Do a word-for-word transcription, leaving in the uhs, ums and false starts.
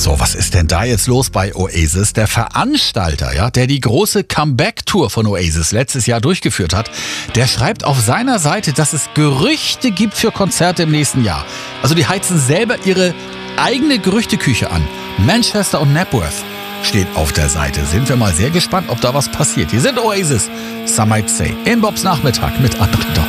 So, was ist denn da jetzt los bei Oasis? Der Veranstalter, ja, der die große Comeback-Tour von Oasis letztes Jahr durchgeführt hat, der schreibt auf seiner Seite, dass es Gerüchte gibt für Konzerte im nächsten Jahr. Also die heizen selber ihre eigene Gerüchteküche an. Manchester und Napworth steht auf der Seite. Sind wir mal sehr gespannt, ob da was passiert. Hier sind Oasis, Some Might Say, in Bobs Nachmittag mit André Dost.